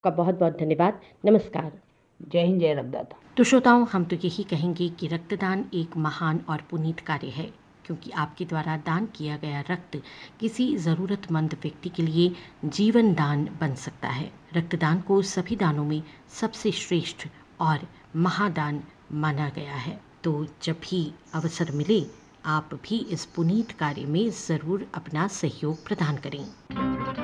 आपका बहुत बहुत धन्यवाद। नमस्कार। जय हिंद, जय रक्तदाता। तो श्रोताओं, हम तो यही कहेंगे कि रक्तदान एक महान और पुनीत कार्य है, क्योंकि आपके द्वारा दान किया गया रक्त किसी ज़रूरतमंद व्यक्ति के लिए जीवन दान बन सकता है। रक्तदान को सभी दानों में सबसे श्रेष्ठ और महादान माना गया है। तो जब भी अवसर मिले, आप भी इस पुनीत कार्य में ज़रूर अपना सहयोग प्रदान करें।